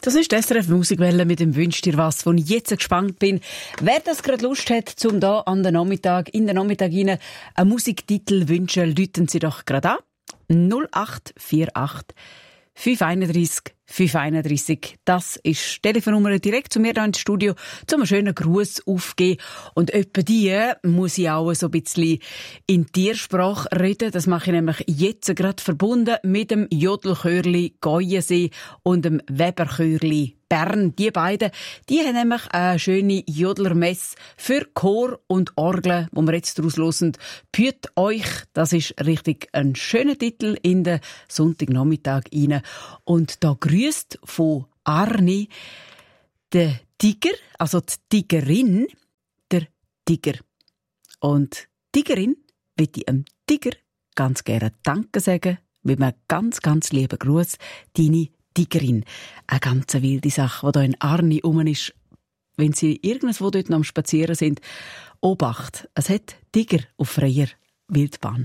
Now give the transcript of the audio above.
Das ist die SRF Musikwelle mit dem «Wünsch dir was», wo ich jetzt gespannt bin. Wer das gerade Lust hat, zum da in den Nachmittag rein einen Musiktitel wünschen, läuten Sie doch gerade an. 0848 531 531. Das ist die Telefonnummer direkt zu mir hier ins Studio, zum einen schönen Gruß aufgeben. Und etwa die muss ich auch so ein bisschen in Tiersprache reden. Das mache ich nämlich jetzt gerade verbunden mit dem Jodelchörli Geuensee und dem Weberchörli Bern. Die beiden, die haben nämlich eine schöne Jodlermesse für Chor und Orgel, wo wir jetzt daraus hören. «Püt euch», das ist richtig ein schöner Titel in den Sonntagnachmittag rein. Und da grüßt von Arni der Tiger, also die Tigerin, der Tiger. Und Tigerin will ich dem Tiger ganz gerne Danke sagen, mit einem ganz, ganz lieben Gruß, deine Tigerin. Eine ganz wilde Sache, die da in Arni rum ist. Wenn Sie irgendwo dort noch am Spazieren sind, Obacht, es hat Tiger auf freier Wildbahn.